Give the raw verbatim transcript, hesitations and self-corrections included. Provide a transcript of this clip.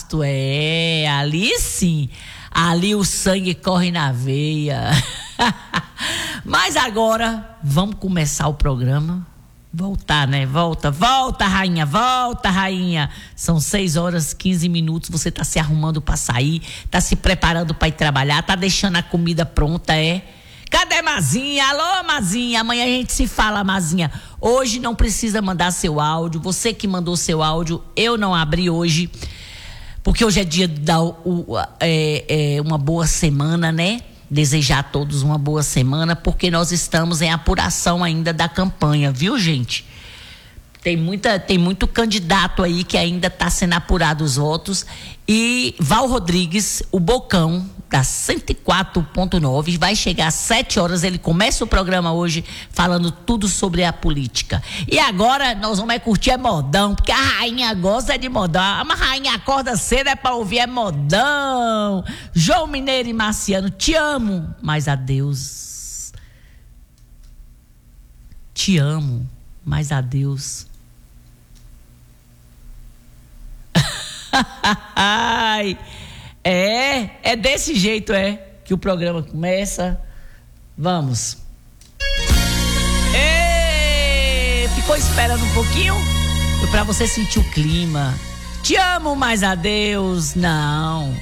pasto, é, ali sim, ali o sangue corre na veia. Mas agora, vamos começar o programa. Voltar, né? Volta, volta, rainha, volta, rainha. São seis horas, quinze minutos, você tá se arrumando pra sair, tá se preparando pra ir trabalhar, tá deixando a comida pronta, é? Cadê Mazinha? Alô, Mazinha, amanhã a gente se fala, Mazinha. Hoje não precisa mandar seu áudio, você que mandou seu áudio, eu não abri hoje, porque hoje é dia de dar o, o, é, é, uma boa semana, né? Desejar a todos uma boa semana, porque nós estamos em apuração ainda da campanha, viu, gente? Tem, muita, tem muito candidato aí que ainda está sendo apurado os votos. E Val Rodrigues, o Bocão, da cento e quatro ponto nove, vai chegar às sete horas. Ele começa o programa hoje falando tudo sobre a política. E agora nós vamos é curtir é modão, porque a rainha gosta de modão. A rainha acorda cedo é para ouvir é modão. João Mineiro e Marciano, te amo, mas adeus. Te amo, mas adeus. Ai, é, é desse jeito é que o programa começa. Vamos. Ei, ficou esperando um pouquinho? Foi pra você sentir o clima. Te amo, mas adeus. Não.